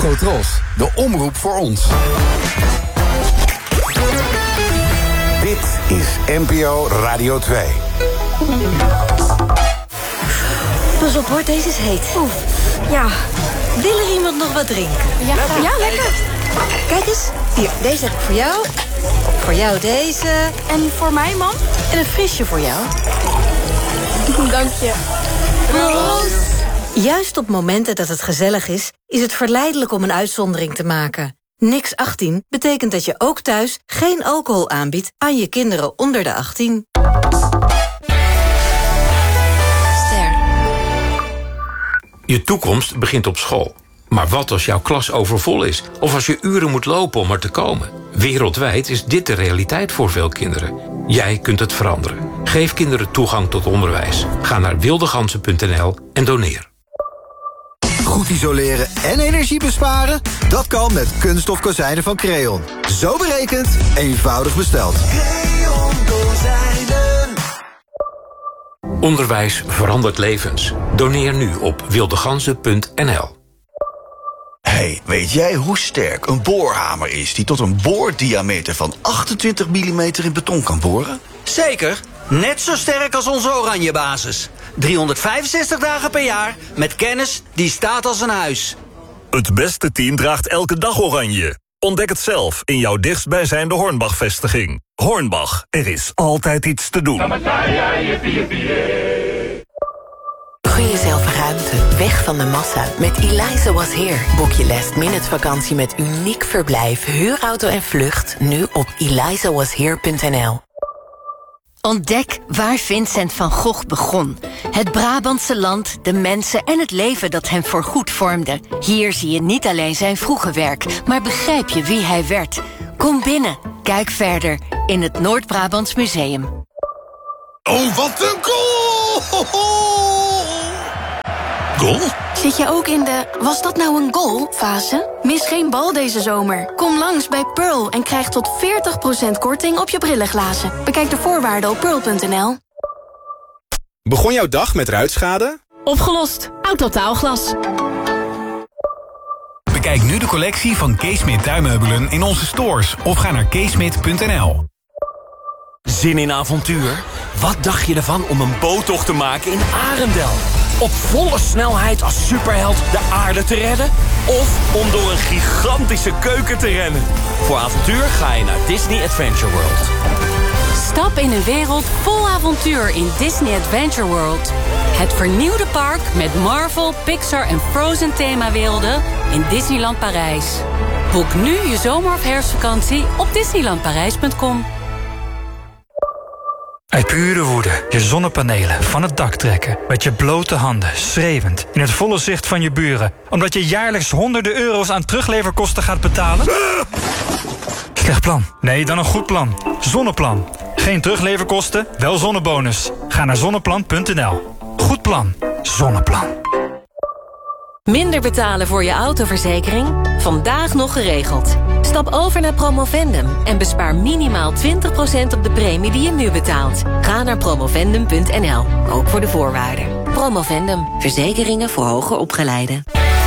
Cotros, de omroep voor ons. Dit is NPO Radio 2. Pas op hoor, deze is heet. Oef. Ja, wil er iemand nog wat drinken? Ja, lekker. Kijk eens, hier, deze heb ik voor jou. Voor jou deze. En voor mij, mam? En een frisje voor jou. Dank je. Proost. Juist op momenten dat het gezellig is het verleidelijk om een uitzondering te maken. Niks 18 betekent dat je ook thuis geen alcohol aanbiedt aan je kinderen onder de 18. Ster. Je toekomst begint op school. Maar wat als jouw klas overvol is? Of als je uren moet lopen om er te komen? Wereldwijd is dit de realiteit voor veel kinderen. Jij kunt het veranderen. Geef kinderen toegang tot onderwijs. Ga naar wildegansen.nl en doneer. Goed isoleren en energie besparen? Dat kan met kunststof kozijnen van Creon. Zo berekend, eenvoudig besteld. Creon kozijnen. Onderwijs verandert levens. Doneer nu op wildegansen.nl. Hey, weet jij hoe sterk een boorhamer is die tot een boordiameter van 28 mm in beton kan boren? Zeker, net zo sterk als onze oranje basis. 365 dagen per jaar, met kennis die staat als een huis. Het beste team draagt elke dag oranje. Ontdek het zelf in jouw dichtstbijzijnde Hornbach-vestiging. Hornbach, er is altijd iets te doen. Gun jezelf ruimte, weg van de massa. Met Eliza Was Here boek je last-minute vakantie met uniek verblijf, huurauto en vlucht. Nu op elizawashere.nl. Ontdek waar Vincent van Gogh begon. Het Brabantse land, de mensen en het leven dat hem voorgoed vormde. Hier zie je niet alleen zijn vroege werk, maar begrijp je wie hij werd. Kom binnen, kijk verder in het Noord-Brabants Museum. Oh, wat een goal! Goal? Zit je ook in de was dat nou een goal fase? Mis geen bal deze zomer. Kom langs bij Pearl en krijg tot 40% korting op je brillenglazen. Bekijk de voorwaarden op pearl.nl. Begon jouw dag met ruitschade? Opgelost. Autotaalglas. Bekijk nu de collectie van Keesmit tuinmeubelen in onze stores of ga naar keesmit.nl. Zin in avontuur? Wat dacht je ervan om een boottocht te maken in Arendel? Op volle snelheid als superheld de aarde te redden? Of om door een gigantische keuken te rennen? Voor avontuur ga je naar Disney Adventure World. Stap in een wereld vol avontuur in Disney Adventure World. Het vernieuwde park met Marvel, Pixar en Frozen themawerelden in Disneyland Parijs. Boek nu je zomer- of herfstvakantie op disneylandparijs.com. Uit pure woede je zonnepanelen van het dak trekken. Met je blote handen, schreeuwend, in het volle zicht van je buren. Omdat je jaarlijks honderden euro's aan terugleverkosten gaat betalen? Slecht plan. Nee, dan een goed plan. Zonneplan. Geen terugleverkosten, wel zonnebonus. Ga naar zonneplan.nl. Goed plan. Zonneplan. Minder betalen voor je autoverzekering? Vandaag nog geregeld. Stap over naar Promovendum en bespaar minimaal 20% op de premie die je nu betaalt. Ga naar promovendum.nl, ook voor de voorwaarden. Promovendum, verzekeringen voor hoger opgeleiden.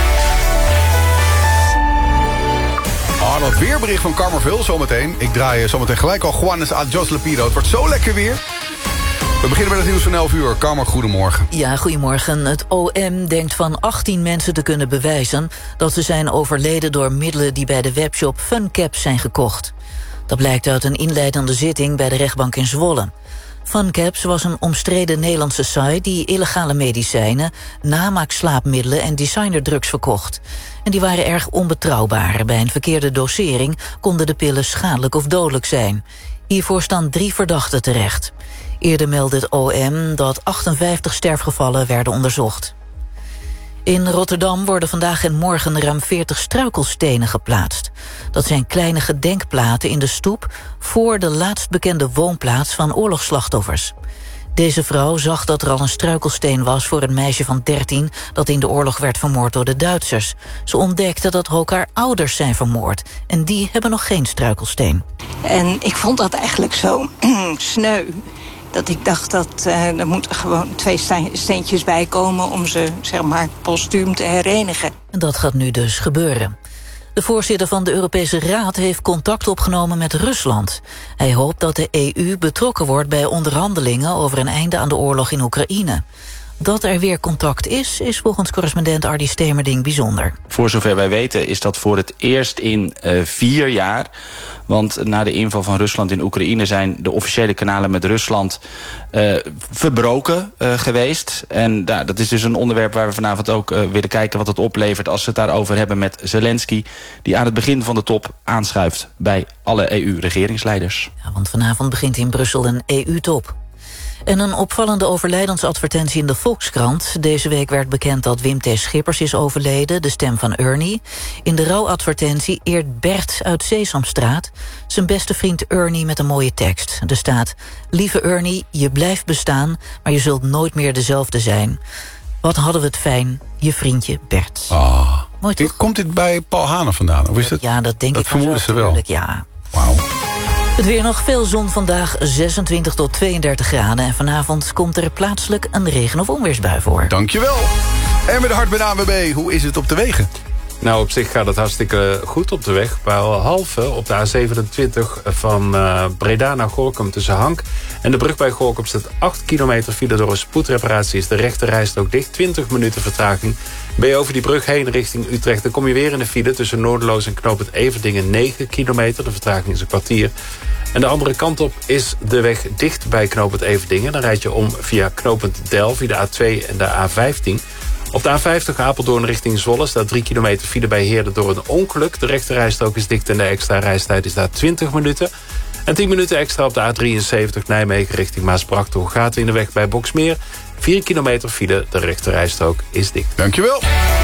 Oh, dat weerbericht van Carmerville zometeen. Ik draai zometeen gelijk al Juanes a Jos Lepido. Het wordt zo lekker weer. We beginnen met het nieuws van 11 uur. Carmer, goedemorgen. Ja, goedemorgen. Het OM denkt van 18 mensen te kunnen bewijzen dat ze zijn overleden door middelen die bij de webshop FunCaps zijn gekocht. Dat blijkt uit een inleidende zitting bij de rechtbank in Zwolle. FunCaps was een omstreden Nederlandse site die illegale medicijnen, namaakslaapmiddelen en designerdrugs verkocht. En die waren erg onbetrouwbaar. Bij een verkeerde dosering konden de pillen schadelijk of dodelijk zijn. Hiervoor staan 3 verdachten terecht. Eerder meldde het OM dat 58 sterfgevallen werden onderzocht. In Rotterdam worden vandaag en morgen ruim 40 struikelstenen geplaatst. Dat zijn kleine gedenkplaten in de stoep voor de laatst bekende woonplaats van oorlogsslachtoffers. Deze vrouw zag dat er al een struikelsteen was voor een meisje van 13... dat in de oorlog werd vermoord door de Duitsers. Ze ontdekte dat ook haar ouders zijn vermoord. En die hebben nog geen struikelsteen. En ik vond dat eigenlijk zo sneu. Dat ik dacht dat er moeten gewoon 2 steentjes bij komen om ze, zeg maar, postuum te herenigen. En dat gaat nu dus gebeuren. De voorzitter van de Europese Raad heeft contact opgenomen met Rusland. Hij hoopt dat de EU betrokken wordt bij onderhandelingen over een einde aan de oorlog in Oekraïne. Dat er weer contact is volgens correspondent Ardy Stemerding bijzonder. Voor zover wij weten is dat voor het eerst in 4 jaar. Want na de inval van Rusland in Oekraïne zijn de officiële kanalen met Rusland verbroken geweest. En dat is dus een onderwerp waar we vanavond ook willen kijken wat het oplevert als we het daarover hebben met Zelensky, die aan het begin van de top aanschuift bij alle EU-regeringsleiders. Ja, want vanavond begint in Brussel een EU-top. En een opvallende overlijdensadvertentie in de Volkskrant. Deze week werd bekend dat Wim T. Schippers is overleden, de stem van Ernie. In de rouwadvertentie eert Bert uit Sesamstraat zijn beste vriend Ernie met een mooie tekst. Er staat: lieve Ernie, je blijft bestaan, maar je zult nooit meer dezelfde zijn. Wat hadden we het fijn, je vriendje Bert. Mooi toch? Komt dit bij Paul Hanen vandaan? Of is het, ja, dat denk ik vermoeden ze wel. Ja. Wauw. Het weer nog veel zon vandaag, 26 tot 32 graden. En vanavond komt er plaatselijk een regen- of onweersbui voor. Dankjewel. En met de hart bij de ANWB, hoe is het op de wegen? Nou, op zich gaat het hartstikke goed op de weg. Behalve op de A27 van Breda naar Gorinchem tussen Hank en de brug bij Gorinchem staat 8 kilometer file. Door een spoedreparatie is de rechte rijstrook dicht. 20 minuten vertraging. Ben je over die brug heen richting Utrecht, dan kom je weer in de file tussen Noorderloos en knooppunt Everdingen 9 kilometer. De vertraging is een kwartier. En de andere kant op is de weg dicht bij knooppunt Everdingen. Dan rijd je om via knooppunt Del, via de A2 en de A15. Op de A50 Apeldoorn richting Zwolle staat 3 kilometer file bij Heerden door een ongeluk. De rechte rijstrook is dicht en de extra reistijd is daar 20 minuten. En 10 minuten extra op de A73 Nijmegen richting Maasbracht door gaten in de weg bij Boxmeer. 4 kilometer file, de rechte rijstrook is dicht. Dankjewel.